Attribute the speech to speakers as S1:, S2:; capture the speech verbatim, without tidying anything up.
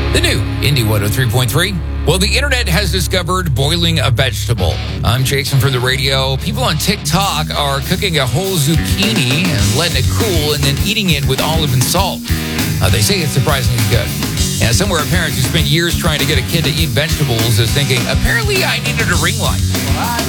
S1: The new Indy one oh three point three. Well, the internet has discovered boiling a vegetable. I'm Jason from the radio. People on TikTok are cooking a whole zucchini and letting it cool and then eating it with olive and salt. Uh, they say it's surprisingly good. And somewhere a parent who spent years trying to get a kid to eat vegetables is thinking, apparently I needed a ring light.